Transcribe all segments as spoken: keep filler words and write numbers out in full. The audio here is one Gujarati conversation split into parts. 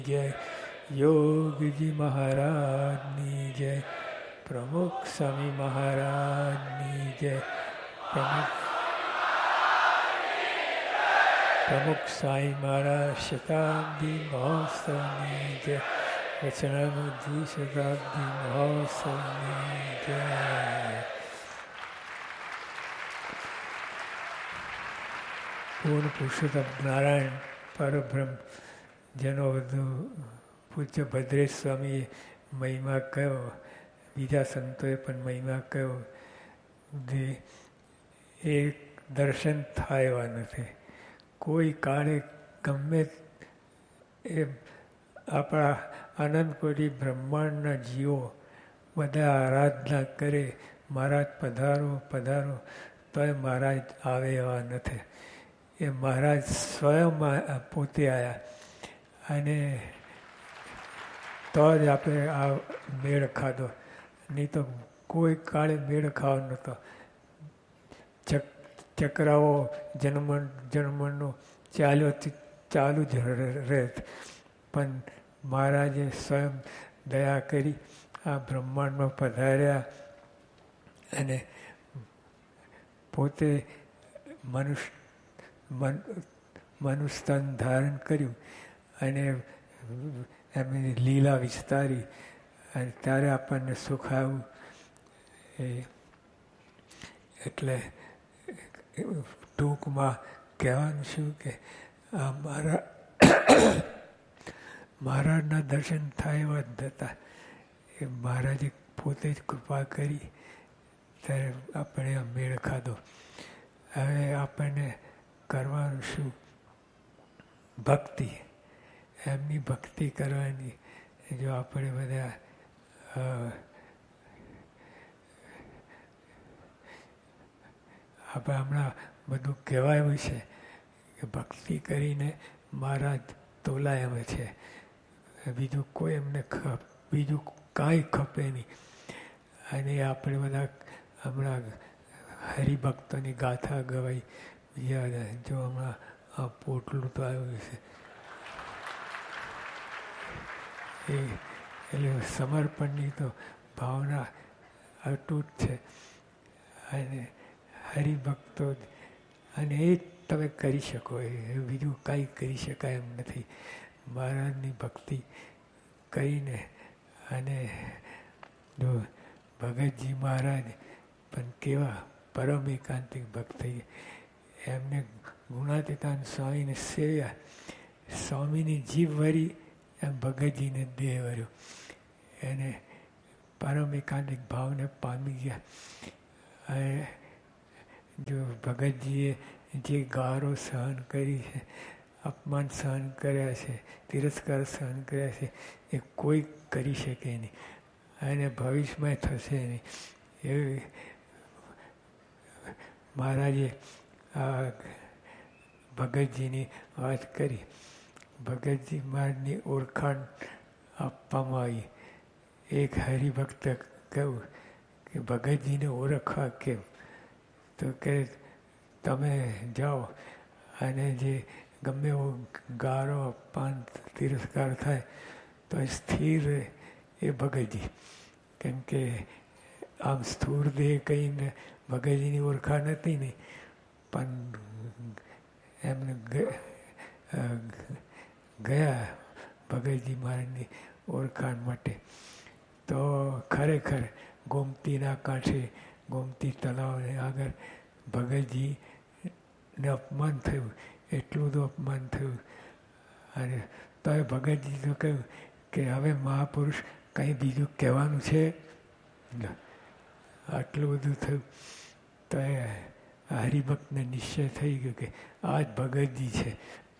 જય યોગજી મહારાજની જય પ્રમુખ સ્વામી મહારાજની જય પ્રમુખ પ્રમુખ સ્વામી મહારાજ શતાબ્દી મહોત્સવની જય વચનામૃતિ શતાબ્દી મહોત્સવની જય. પૂર્ણ પુરુષોત્તમ નારાયણ પરબ્રહ્મ જેનો બધું પૂજ્ય ભદ્રેશ સ્વામીએ મહિમા કયો, બીજા સંતોએ પણ મહિમા કયો, એ દર્શન થાય એવા નથી. કોઈ કાળે ગમે એ આપણા અનંતકોટી બ્રહ્માંડના જીવો બધા આરાધના કરે, મહારાજ પધારો પધારો, તોય મહારાજ આવે એવા નથી. એ મહારાજ સ્વયં પોતે આવ્યા અને તો જ આપણે આ મેળ ખાધો, નહીં તો કોઈ કાળે મેળ ખાવાનો નહોતો. ચક ચક્રાઓ જન્મ જન્મનો ચાલ્યો ચાલુ જ રહે, પણ મહારાજે સ્વયં દયા કરી આ બ્રહ્માંડમાં પધાર્યા અને પોતે મનુષ્ય મન મનુસ્તન ધારણ કર્યું અને એમની લીલા વિસ્તારી અને ત્યારે આપણને સુખ આવ્યું. એ એટલે ટૂંકમાં કહેવાનું શું કે આ મારા મહારાજના દર્શન થાય એવા જ હતા. એ મહારાજે પોતે જ કૃપા કરી ત્યારે આપણે આ મેળ ખાધો. હવે આપણને કરવાનું શું? ભક્તિ. એમની ભક્તિ કરવાની. જો આપણે બધા આપણે હમણાં બધું કહેવાયું છે કે ભક્તિ કરીને મહારાજ તોલાય એમ છે, બીજું કોઈ એમને ખપ બીજું કાંઈ ખપે નહીં. અને આપણે બધા હમણાં હરિભક્તોની ગાથા ગવાઈ, બીજા જો હમણાં આ પોટલું તો આવ્યું છે એ એટલે સમર્પણની તો ભાવના અતૂટ છે. અને હરિભક્તો અને એ જ તમે કરી શકો, એ બીજું કાંઈ કરી શકાય એમ નથી. મહારાજની ભક્તિ કરીને અને જો ભગતજી મહારાજ પણ કેવા પરમ એકાંતિક ભક્ત, એમને ગુણાતીતાન સ્વામીને સેવ્યા, સ્વામીની જીભ વરી એમ ભગતજીને દેહ વર્યો, એને પરમ એકાંતિક ભાવને પામી ગયા. અને જો ભગતજીએ જે ગારો સહન કરી છે, અપમાન સહન કર્યા છે, તિરસ્કાર સહન કર્યા છે, એ કોઈ કરી શકે નહીં અને ભવિષ્યમાં થશે નહીં. એવી મહારાજે આ ભગતજીની વાત કરી. ભગતજી મહારાજની ઓળખાણ આપવામાં આવી. એક હરિભક્ત કહ્યું કે ભગતજીને ઓળખવા કેમ? તો કે તમે જાઓ અને જે ગમે એવો ગારો અપમાન તિરસ્કાર થાય તો સ્થિર રહે એ ભગતજી. કેમ કે આમ સ્થૂળ દેહ કહીને ભગતજીની ઓળખાણ હતી નહીં, પણ એમને ગયા ભગતજી મહારાજની ઓળખાણ માટે. તો ખરેખર ગોમતીના કાંઠે ગોમતી તળાવને આગળ ભગતજીને અપમાન થયું, એટલું બધું અપમાન થયું. અને તો એ ભગતજી તો કહ્યું કે હવે મહાપુરુષ કંઈ બીજું કહેવાનું છે? આટલું બધું થયું. તો એ હરિભક્તને નિશ્ચય થઈ ગયો કે આ જ ભગતજી છે.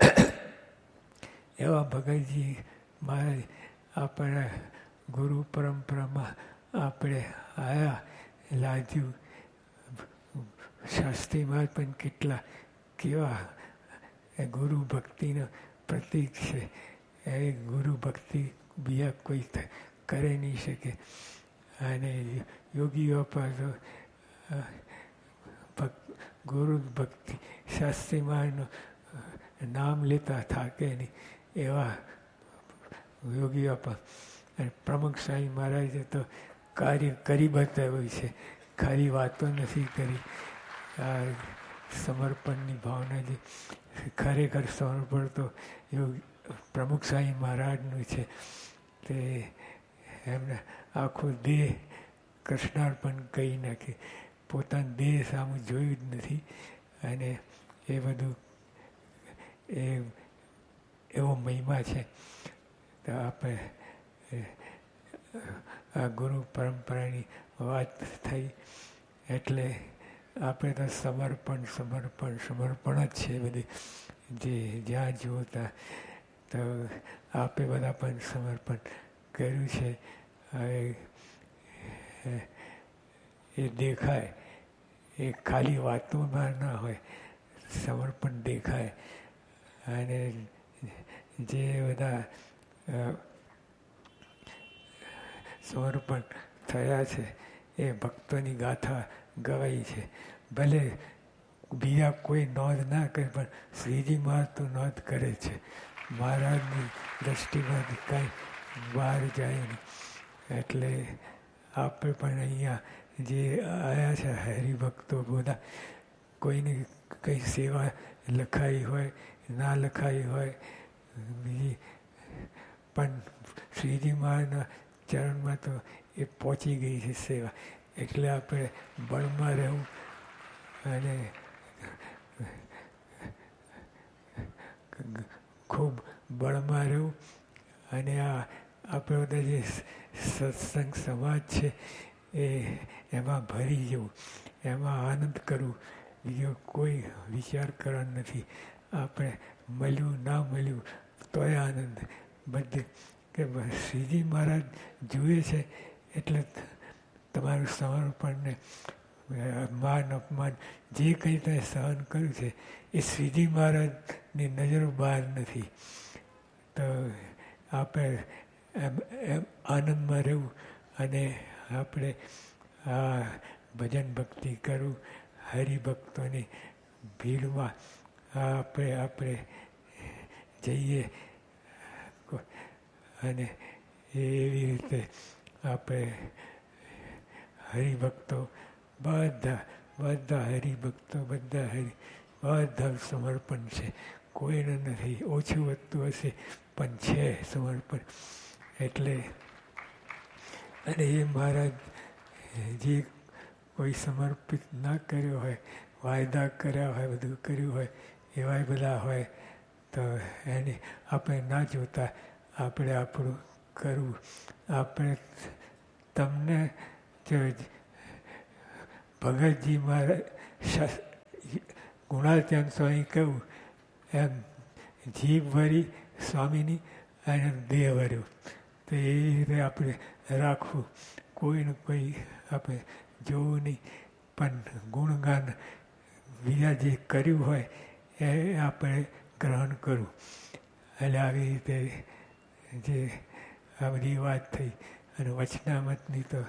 એવા ભગતજી મહારાજ આપણા ગુરુ પરંપરામાં આપણે આવ્યા, લાજ્યું. શાસ્ત્રી મહારાજ પણ કેટલા કેવા એ ગુરુ ભક્તિનો પ્રતીક છે. એ ગુરુ ભક્તિ બીજા કોઈ કરી નહીં શકે. અને યોગીઓ પર ગુરુ ભક્તિ શાસ્ત્રી મહારાજનું નામ લેતા થાકે નહીં એવા યોગી આપા અને પ્રમુખ સ્વામી મહારાજે તો કાર્ય કરી બતાવ્યું છે, ખાલી વાતો નથી કરી. આ સમર્પણની ભાવના જે ખરેખર સમર્પણ તો યોગી પ્રમુખ સ્વામી મહારાજનું છે. તે એમને આખો દેહ કૃષ્ણાર્પણ કહી નાખી, પોતાના દેહ સામે જોયું જ નથી. અને એ બધું એ એવો મહિમા છે. તો આપણે આ ગુરુ પરંપરાની વાત થઈ એટલે આપણે તો સમર્પણ સમર્પણ સમર્પણ જ છે બધી. જે જ્યાં જુઓ ત્યાં તો આપે બધા પણ સમર્પણ કર્યું છે. એ દેખાય, એ ખાલી વાતોમાં ના હોય, સમર્પણ દેખાય. અને જે બધા સમર્પણ થયા છે એ ભક્તોની ગાથા ગવાઈ છે. ભલે બીજા કોઈ નોંધ ના કરે પણ શ્રીજી મહારાજ તો નોંધ કરે છે. મહારાજની દ્રષ્ટિમાંથી કાંઈ બહાર જાય નહીં. એટલે આપણે પણ અહીંયા જે આવ્યા છે હરિભક્તો બધા, કોઈની કંઈ સેવા લખાઈ હોય ના લખાઈ હોય, બીજી પણ શ્રીજી મહારાજના ચરણમાં તો એ પહોંચી ગઈ છે સેવા. એટલે આપણે બળમાં રહેવું અને ખૂબ બળમાં રહેવું અને આ આપણે બધા જે સત્સંગ સમાજ છે એ એમાં ભરી જવું, એમાં આનંદ કરવું, બીજો કોઈ વિચાર કરવાનો નથી. આપણે મળ્યું ના મળ્યું તોય આનંદ બધે. કે શ્રીજી મહારાજ જુએ છે એટલે તમારું સમર્પણને માન અપમાન જે કંઈ તમે સહન કર્યું છે એ શ્રીજી મહારાજની નજરો બહાર નથી. તો આપણે એમ એમ આનંદમાં રહેવું અને આપણે આ ભજન ભક્તિ કરવું, હરિભક્તોની ભીડમાં આપણે આપણે જઈએ અને એવી રીતે આપણે હરિભક્તો બધા બધા હરિભક્તો બધા હરિ બધા સમર્પણ છે. કોઈને નથી, ઓછું વધતું હશે પણ છે સમર્પણ. એટલે અને એ મહારાજ જે કોઈ સમર્પિત ના કર્યો હોય, વાયદા કર્યા હોય, બધું કર્યું હોય, એવા બધા હોય તો એને આપણે ના જોતા આપણે આપણું કરવું. આપણે તમને જો ભગતજી મહારાજ ગુણાત્યાન સ્વામી કહ્યું એમ જીભ ભરી સ્વામીની અને દેહ ભર્યો. તો એ રીતે આપણે રાખવું, કોઈને કોઈ આપણે જોવું નહીં, પણ ગુણગાન બીજા જે કર્યું હોય એ આપણે ગ્રહણ કરવું. એટલે આવી રીતે જે આ બધી વાત થઈ. અને વચનામતની તો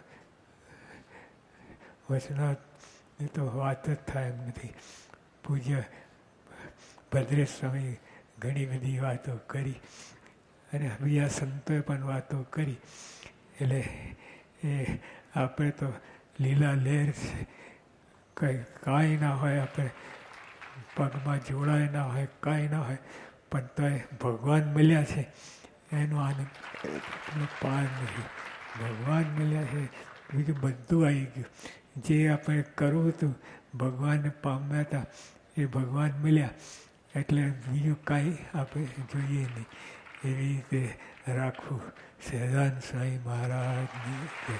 વચનામતની તો વાત જ થાય એમ નથી. પૂજ્ય ભદ્રેશ સ્વામી ઘણી બધી વાતો કરી અને બીજા સંતોએ પણ વાતો કરી. એટલે એ આપણે તો લીલા લહેર છે, કંઈ કાંઈ ના હોય, આપણે પગમાં જોડાય ના હોય, કાંઈ ના હોય, પણ તોય ભગવાન મળ્યા છે એનો આનંદ પાર નથી. ભગવાન મળ્યા છે બીજું બધું આવી ગયું. જે આપણે કરવું હતું ભગવાનને પામ્યા હતા એ ભગવાન મળ્યા એટલે બીજું કાંઈ આપણે જોઈએ નહીં. એવી રીતે રાખવું. સહજાનંદ સ્વામી મહારાજની જય.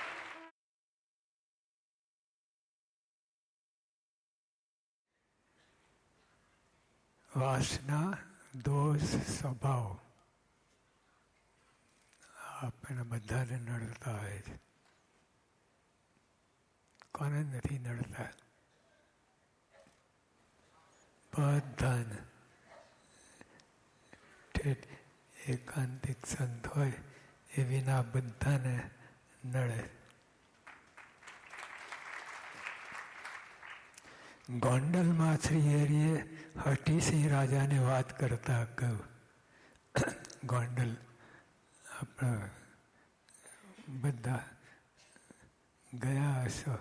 વાસના, દોષ, સ્વભાવ આપણને બધાને નડતા હોય છે. કોને નથી નડતા? બધાને. એકાંતિક સંત હોય એ વિના બધાને નડે. ગોંડલમાં શ્રી હરિએ હઠીસિંહ રાજાને વાત કરતા કહ્યું, ગોંડલ બધા ગયા હશો.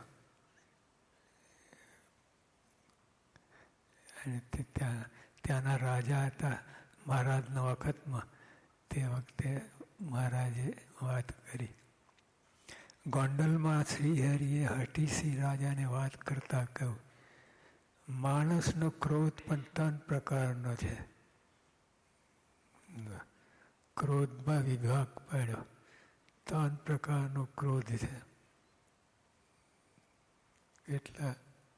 અને તે ત્યાં ત્યાંના રાજા હતા મહારાજના વખતમાં. તે વખતે મહારાજે વાત કરી. ગોંડલમાં શ્રીહરિએ હઠીસિંહ રાજાને વાત કરતા કહ્યું, માણસનો ક્રોધ પણ ત્રણ પ્રકારનો છે. ક્રોધમાં વિભાગ પાડ્યો. ત્રણ પ્રકારનો ક્રોધ છે. કેટલા?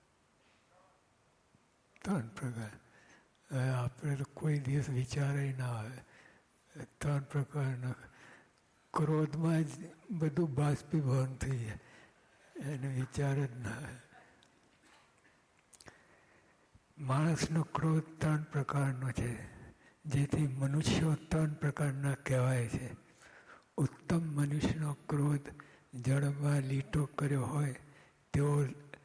ત્રણ પ્રકાર. આપણે તો કોઈ દિવસ વિચારે ના આવે. ત્રણ પ્રકારના ક્રોધમાં જ બધું બાષ્પીભવન થઈ જાય, એને વિચાર જ ના આવે. માણસનો ક્રોધ ત્રણ પ્રકારનો છે, જેથી મનુષ્યો ત્રણ પ્રકારના કહેવાય છે. ઉત્તમ મનુષ્યનો ક્રોધ જળમાં લીટો કર્યો હોય તેઓ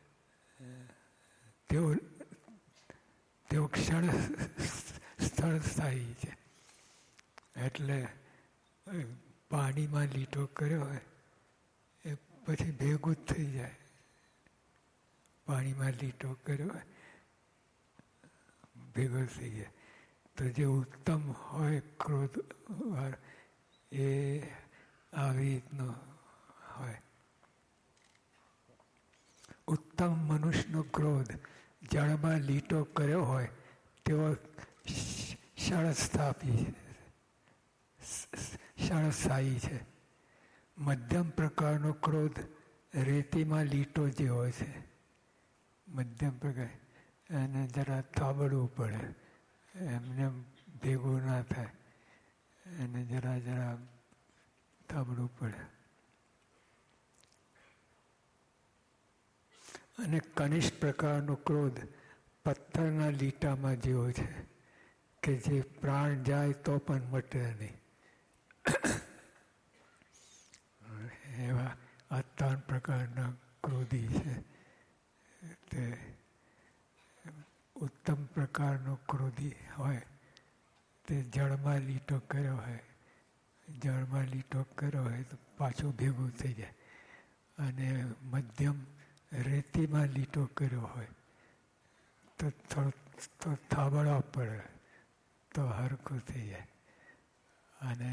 તેઓ તેઓ ક્ષણ સ્થળ સ્થાયી છે. એટલે પાણીમાં લીટો કર્યો હોય એ પછી ભેગું જ થઈ જાય. પાણીમાં લીટો કર્યો હોય ભેગો થઈ જાય. તો જે ઉત્તમ હોય ક્રોધ એ આવી રીતનો હોય. ઉત્તમ મનુષ્યનો ક્રોધ જળમાં લીટો કર્યો હોય તેઓ ક્ષણ સ્થાપી છે, ક્ષણસ્થાયી છે. મધ્યમ પ્રકારનો ક્રોધ રેતીમાં લીટો જે હોય છે, મધ્યમ પ્રકાર, એને જરા થાબડવું પડે, એમને ભેગું ના થાય, એને જરા જરા થાબડવું પડે. અને કનિષ્ઠ પ્રકારનો ક્રોધ પથ્થરના લીટામાં જેવો છે કે જે પ્રાણ જાય તો પણ મટે નહીં. એવા આ ત્રણ પ્રકારના ક્રોધી છે. તે ઉત્તમ પ્રકારનો ક્રોધી હોય તે જળમાં લીટો કર્યો હોય, જળમાં લીટો કર્યો હોય તો પાછું ભેગું થઈ જાય. અને મધ્યમ રેતીમાં લીટો કર્યો હોય તો થોડો થાબડવા પડે તો હરખું થઈ જાય. અને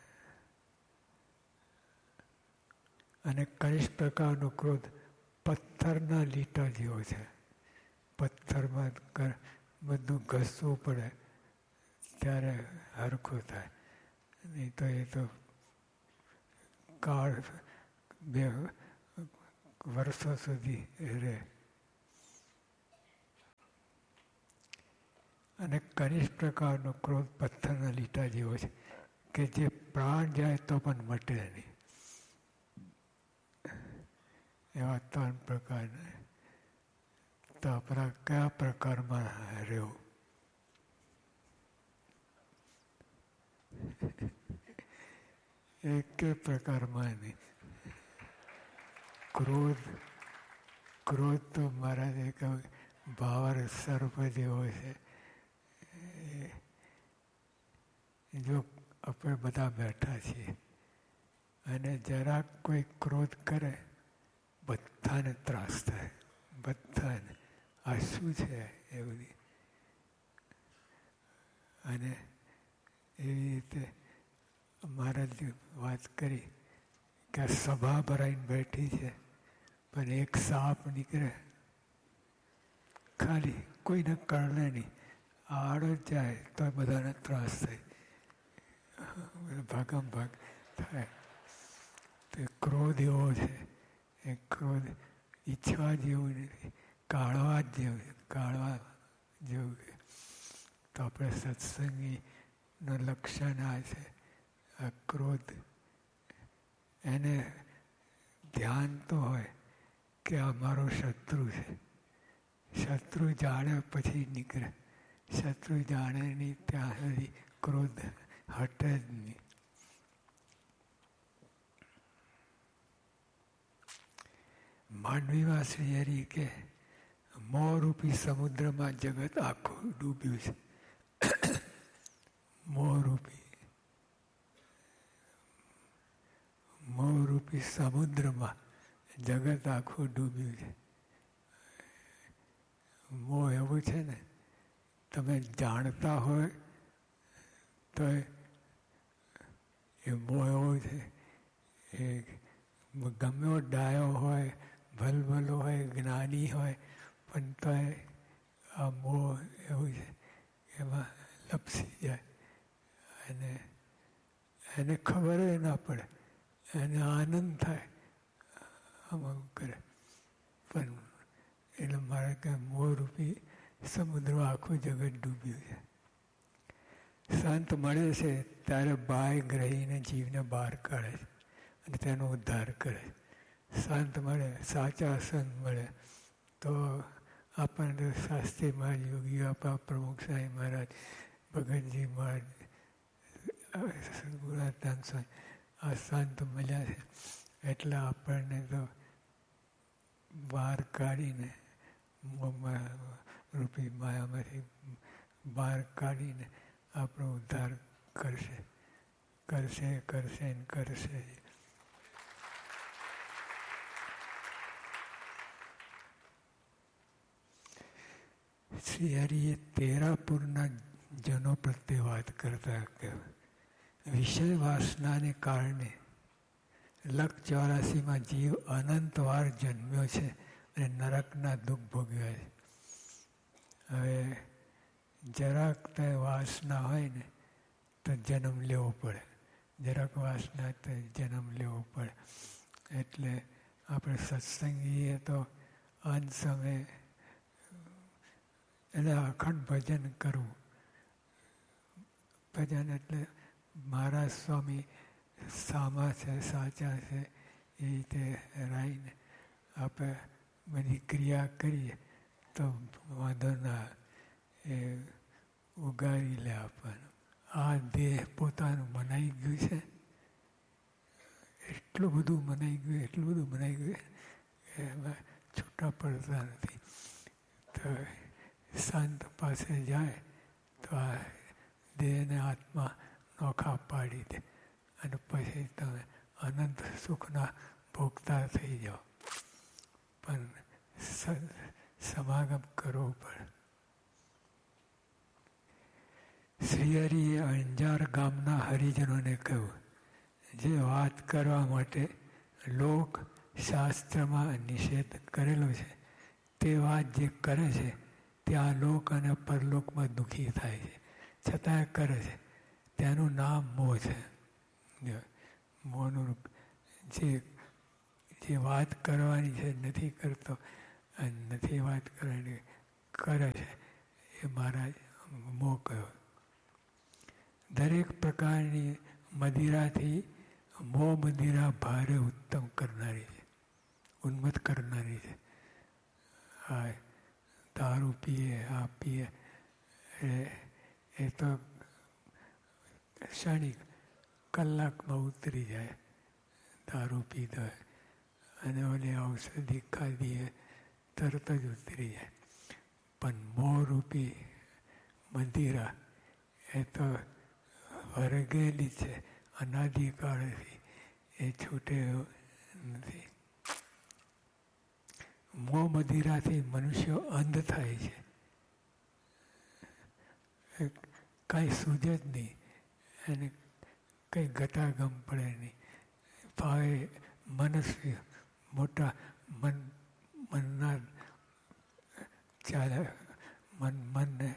અને કનિષ્ઠ પ્રકારનો ક્રોધ પથ્થરના લીટા જેવો છે. પથ્થરમાં બધું ઘસવું પડે ત્યારે હરખું થાય, નહીં તો એ તો કાળ બે વર્ષો સુધી રહે. અને કનિષ્ઠ પ્રકારનો ક્રોધ પથ્થરના લીટા જેવો છે કે જે પ્રાણ જાય તો પણ મટે નહીં. એવા ત્રણ પ્રકારના. તો આપણા કયા પ્રકારમાં રહેવું? એક પ્રકારમાં નહીં. ક્રોધ ક્રોધ તો મહારાજે કહ્યું ભાવર સર્પ જેવો છે. જો આપણે બધા બેઠા છીએ અને જરાક કોઈ ક્રોધ કરે બધાને ત્રાસ થાય, બધાને. આ શું છે એ બધી. અને એવી રીતે મહારાજે વાત કરી કે આ સભા ભરાઈને બેઠી છે પણ એક સાપ નીકળે, ખાલી કોઈને કરડે નહીં, આડો જાય તો બધાને ત્રાસ થાય, ભાગમ ભાગ થાય. તો ક્રોધ એવો છે. એ ક્રોધ ઈચ્છવા જેવું નથી, કાઢવા જ જેવું છે, કાઢવા જેવું છે. તો આપણે સત્સંગીનું લક્ષણ આ છે. આ ક્રોધ એને ધ્યાન તો હોય કે આ મારો શત્રુ છે. શત્રુ જાણે પછી નીકળે. શત્રુ જાણે નહીં ત્યાં સુધી ક્રોધ હટે જ નહીં. માંડવીમાં શ્રી હરિ કે મોહરૂપી સમુદ્રમાં જગત આખું ડૂબ્યું છે. મોહરૂપી મોહરૂપી મોહરૂપી સમુદ્રમાં જગત આખું ડૂબ્યું છે. મોહ એવું છે ને, તમે જાણતા હોય તો એ મોહ એવો છે એ ગમે એવો ડાયો હોય, ભલભલો હોય, જ્ઞાની હોય, પણ તો આ મોહ એવું છે એમાં લપસી જાય અને એને ખબર ના પડે, એને આનંદ થાય આમ કરે. પણ એટલે મારે કે મોહરૂપી સમુદ્રમાં આખું જગત ડૂબ્યું છે. સંત મળે છે ત્યારે બાય ગ્રહીને જીવને બહાર કાઢે છે અને તેનો ઉદ્ધાર કરે. સંત મળે, સાચા સંત મળે તો આપણને શાસ્ત્રી મહારાજ, યોગી આપા, પ્રમુખ સાંઈ મહારાજ, ભગતજી મહારાજ, ગુણાતાન સ્વામી, આ સંત મળ્યા છે એટલે આપણને તો બહાર કાઢીને રૂપી માયામાંથી બહાર કાઢીને આપણો ઉદ્ધાર કરશે કરશે કરશે ને કરશે. શ્રી હરિએ તેરાપુરના જનો પ્રત્યે વાત કરતા કહેવાય. વિષય વાસનાને કારણે લખ ચોરાસીમાં જીવ અનંતવાર જન્મ્યો છે અને નરકના દુઃખ ભોગવ્યા છે. હવે જરાક તે વાસના હોય ને તો જન્મ લેવો પડે, જરાક વાસના તો જન્મ લેવો પડે. એટલે આપણે સત્સંગીએ તો અંત સમયે એટલે અખંડ ભજન કરવું. ભજન એટલે મહારાજ સ્વામી સામા છે, સાચા છે, એ રીતે રહીને આપણે બધી ક્રિયા કરીએ તો વાંધો ના, એ ઉગારી લે આપણને. આ દેહ પોતાનું મનાઈ ગયું છે, એટલું બધું મનાઈ ગયું, એટલું બધું મનાઈ ગયું કે એમાં છૂટા પડતા નથી. તો સંત પાસે જાય તો આ દેહને આત્મા નોખા પાડી દે અને પછી તમે અનંત સુખના ભોગતા થઈ જાઓ. પણ સમાગમ કરવો પડે. શ્રી હરિએ અંજાર ગામના હરિજનોને કહ્યું, જે વાત કરવા માટે લોક શાસ્ત્રમાં નિષેધ કરેલો છે તે વાત જે કરે છે ત્યાં લોક અને પરલોકમાં દુઃખી થાય છે, છતાંય કરે છે. તેનું નામ મોહ છે. મોહનું જે જે વાત કરવાની છે નથી કરતો અને નથી વાત કરવાની કરે છે એ મહારાજ મોહ કહ્યો. દરેક પ્રકારની મદિરાથી મોહ મદિરા ભારે ઉત્તમ કરનારી છે, ઉન્મત્ત કરનારી છે. હા, દારૂ પીએ, આ પીએ એ તો ક્ષણિક કલાકમાં ઉતરી જાય, દારૂ પીધો અને ઓલી ઔષધિ ખાધીએ તરત જ ઉતરી જાય. પણ મોહરૂપી મંદિરા એ તો વરગેલી છે અનાદિકાળથી, એ છૂટે નથી. મોહ મદિરાથી મનુષ્યો અંધ થાય છે, કાંઈ સૂઝે જ નહીં, એને કંઈ ગતાગમ પડે નહીં. ભાવે મનસ્વી મોટા મન મનના ચાલે, મન મનને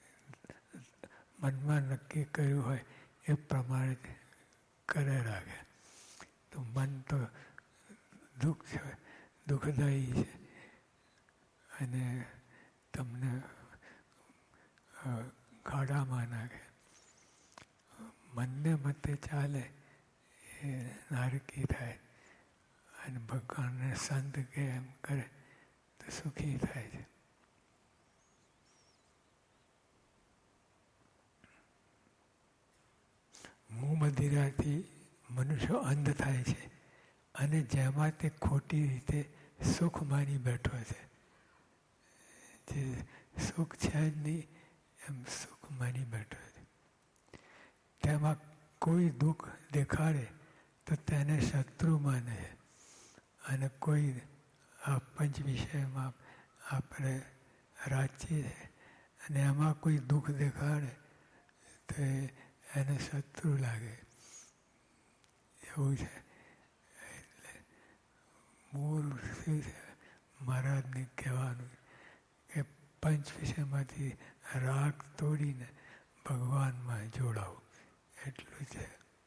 મનમાં નક્કી કર્યું હોય એ પ્રમાણે જ કરે રાખે. તો મન તો દુઃખ છે, દુઃખદાયી છે અને તમને ખાડામાં નાખે. મનને મતે ચાલે એ નારકી થાય અને ભગવાનને સંત કે એમ કરે તો સુખી થાય છે. મોહ મદિરાથી મનુષ્ય અંધ થાય છે અને જેમાં તે ખોટી રીતે સુખ માની બેઠો છે. જે સુખ છે જ નહીં એમ સુખ માની બેઠો છે. તેમાં કોઈ દુઃખ દેખાડે તો તેને શત્રુ માને છે. અને કોઈ આ પંચ વિષયમાં આપણે રાચીએ અને એમાં કોઈ દુઃખ દેખાડે તો એને શત્રુ લાગે. એવું છે. એટલે મૂળ શું છે મહારાજને કહેવાનું કે પંચ વિષયમાંથી રાગ તોડીને ભગવાનમાં જોડાવું, એટલું છે.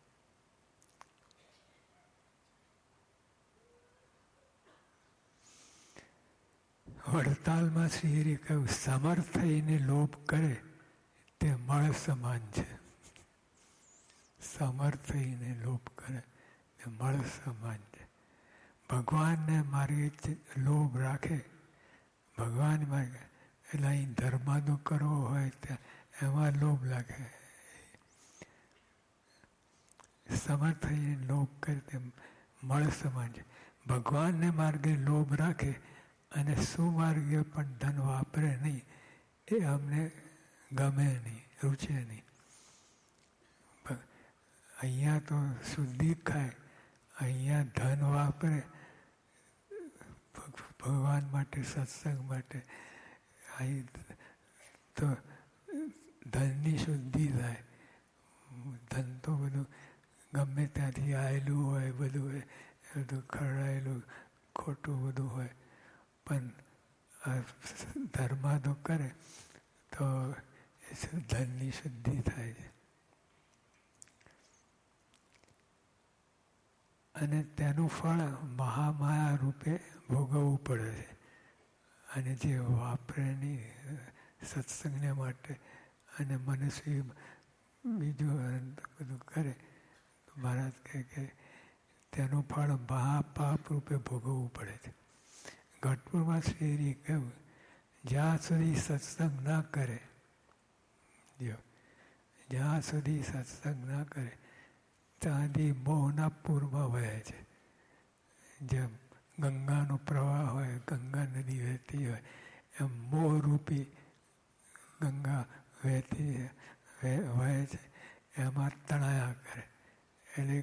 વડતાલમાં શ્રીહરિ કહ્યું, સમર્થ થઈને લોભ કરે તે મળ સમાન છે. સમર્થ થઈને લોભ કરે તે મળ સમાન છે. ભગવાનને માર્ગે લોભ રાખે, ભગવાન માર્ગે એટલે અહીં ધર્માદો કરવો હોય ત્યાં એમાં લોભ લાગે. સમર્થ થઈને લોભ કરે તે મળ સમાન છે. ભગવાનને માર્ગે લોભ રાખે અને સુમાર્ગે પણ ધન વાપરે નહીં, એ અમને ગમે નહીં, રૂચે નહીં. અહીંયા તો શુદ્ધિ ખાય, અહીંયા ધન વાપરે ભગવાન માટે, સત્સંગ માટે. અહીં તો ધનની શુદ્ધિ થાય. ધન તો બધું ગમે ત્યાંથી આવેલું હોય, બધું હોય, બધું ખરડાયેલું ખોટું બધું હોય. પણ ધર્માદો કરે તો ધનની શુદ્ધિ થાય છે. અને તેનું ફળ મહામાયા રૂપે ભોગવવું પડે છે. અને જે વાપરે નહીં સત્સંગને માટે અને મનસ્વી બીજું બધું કરે તો મહારાજ કહે કે તેનું ફળ મહાપાપ રૂપે ભોગવવું પડે છે. ગઢપુરમાં શ્રીહરિએ કહ્યું, જ્યાં સુધી સત્સંગ ના કરે, જો જ્યાં સુધી સત્સંગ ના કરે ત્યાંથી મોહના પૂરમાં વહે છે. જેમ ગંગાનો પ્રવાહ હોય, ગંગા નદી વહેતી હોય, એમ મોહરૂપી ગંગા વહેતી વહે છે, એમાં તણાયા કરે. એટલે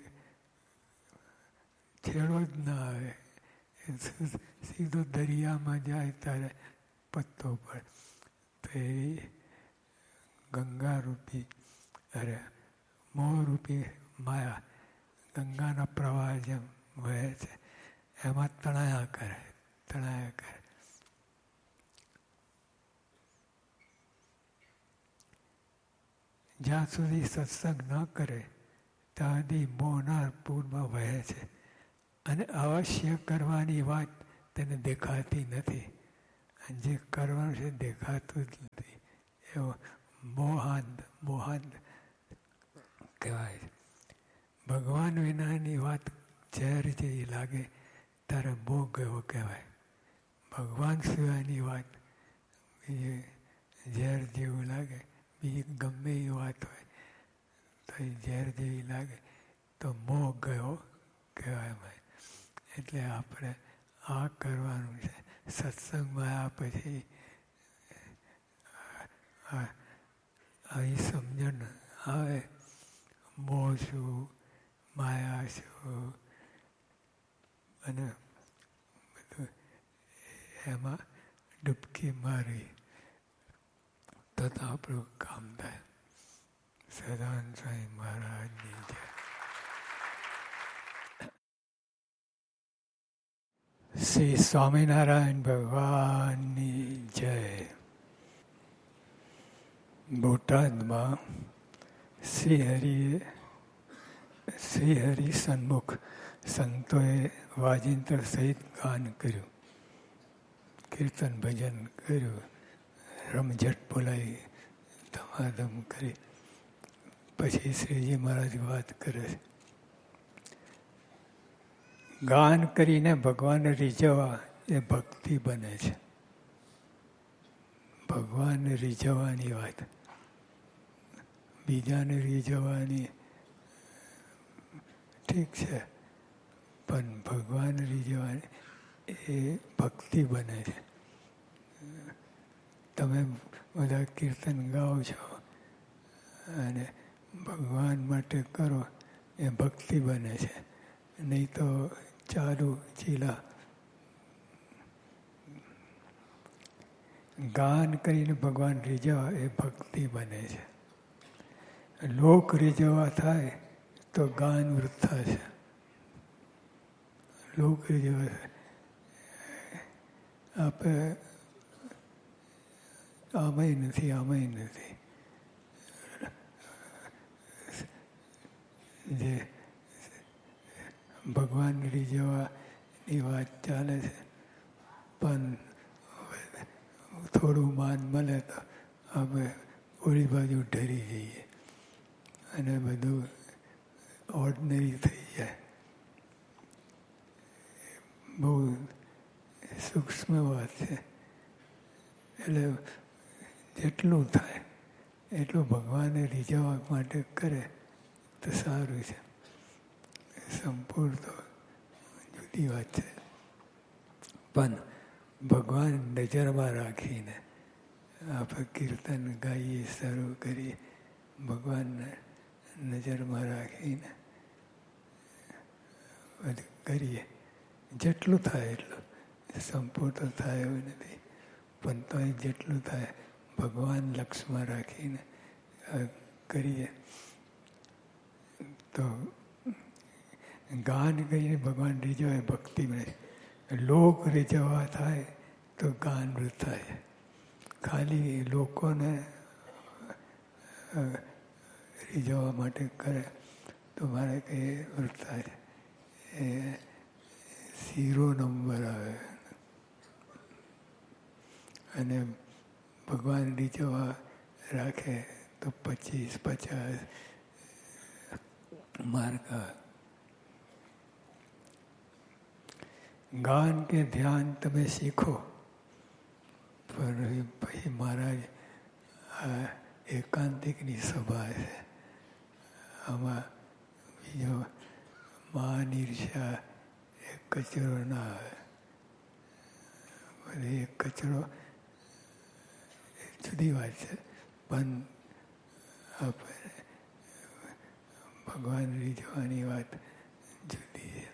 છેડો જ ના આવે, સીધો દરિયામાં જાય ત્યારે પત્તો પડે. તો એ ગંગારૂપી અરે મોહરૂપી માયા ગંગાના પ્રવાહ જેમ વહે છે એમાં તણાયા કરે, તણાયા કરે. જ્યાં સુધી સત્સંગ ન કરે ત્યાં સુધી મોહના પૂરમાં વહે છે. અને અવશ્ય કરવાની વાત તેને દેખાતી નથી. અને જે કરવાનું છે દેખાતું જ નથી. એવો મોહાંધ મોહાંધ કહેવાય છે. ભગવાન વિનાની વાત ઝેર જેવી લાગે ત્યારે મોહ ગયો કહેવાય. ભગવાન સિવાયની વાત બીજી ઝેર જેવું લાગે, બીજી ગમે એ વાત હોય તો એ ઝેર જેવી લાગે તો મોહ ગયો કહેવાય. એટલે આપણે આ કરવાનું છે. સત્સંગમાં આ પછી અહીં સમજણ આવે મોહ શું, માયા શું, અને બધું એમાં ડૂબકી મારી તો તો આપણું કામ થાય. સદાનંદ સ્વામી મહારાજની જય. શ્રી સ્વામિનારાયણ ભગવાનની જય. બોટાદમાં શ્રીહરિએ શ્રીહરિ સન્મુખ સંતોએ વાજિંત્ર સહિત ગાન કર્યું, કીર્તન ભજન કર્યું, રમઝટ બોલાવી ધમાધમ કરી. પછી શ્રીજી મહારાજ વાત કરે છે, ગાન કરીને ભગવાનને રીઝવવા એ ભક્તિ બને છે. ભગવાનને રીઝવવાની વાત, બીજાને રીઝવવાની ઠીક છે, પણ ભગવાન રીઝવવાની એ ભક્તિ બને છે. તમે બધા કીર્તન ગાઓ છો અને ભગવાન માટે કરો એ ભક્તિ બને છે. નહીં તો ચાલુ ચીલા. ગાન કરીને ભગવાન રીઝવવા એ ભક્તિ બને છે. લોક રીઝવવા થાય તો ગાન વૃથા છે. લોક રીઝવવા આપણે આમાંય નથી આમાંય નથી. જે ભગવાન રીઝવવાની વાત ચાલે છે, પણ થોડું માન મળે તો આપણે ઓલી બાજુ ઢરી જઈએ અને બધું ઓર્ડિનરી થઈ જાય. બહુ સૂક્ષ્મ વાત છે. એટલે જેટલું થાય એટલું ભગવાનને રીઝવવા માટે કરે તો સારું છે. સંપૂર્ણ તો જુદી વાત છે, પણ ભગવાન નજરમાં રાખીને આપણે કીર્તન ગાઈએ, શરૂ કરીએ, ભગવાનને નજરમાં રાખીને બધું કરીએ. જેટલું થાય એટલું. સંપૂર્ણ તો થાય એવું નથી, પણ તોય જેટલું થાય ભગવાન લક્ષમાં રાખીને કરીએ તો ગાન કરીને ભગવાન રીઝવે ભક્તિ મળે. લોક રીઝવવા થાય તો ગાન વૃથા છે. ખાલી લોકોને રીઝવવા માટે કરે તો મારે કંઈ વૃથા છે. એ ઝીરો નંબર આવે. અને ભગવાન રીઝવવા રાખે તો પચીસ પચાસ માર્ક આવે. ગાન કે ધ્યાન તમે શીખો, પણ પછી મહારાજ આ એકાંતિકની સભા છે. આમાં બીજો માન ઈર્ષ્યા એક કચરો ના આવે. બધી એક કચરો જુદી વાત છે, પણ આપણે ભગવાન રીઝવવાની વાત જુદી છે.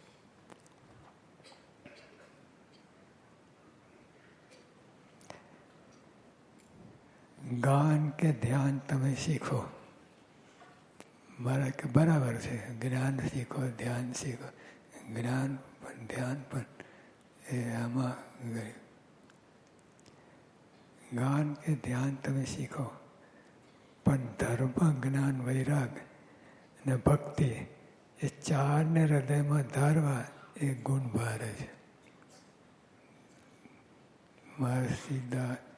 ગાન કે ધ્યાન તમે શીખો. મારા કે બરાબર છે, જ્ઞાન શીખો, ધ્યાન શીખો. જ્ઞાન પણ ધ્યાન પણ એ આમાં ગયું. ગાન કે ધ્યાન તમે શીખો, પણ ધર્મ, જ્ઞાન, વૈરાગ ને ભક્તિ એ ચારને હૃદયમાં ધારવા એ ગુણ ભારે છે. મારા સીધા